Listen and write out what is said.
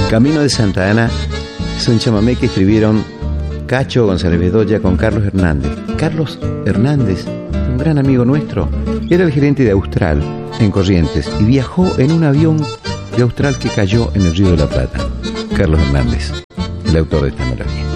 Camino de Santa Ana es un chamamé que escribieron Cacho González Bedoya con Carlos Hernández. Carlos Hernández, un gran amigo nuestro, era el gerente de Austral en Corrientes y viajó en un avión de Austral que cayó en el Río de la Plata. Carlos Hernández, el autor de esta melodía.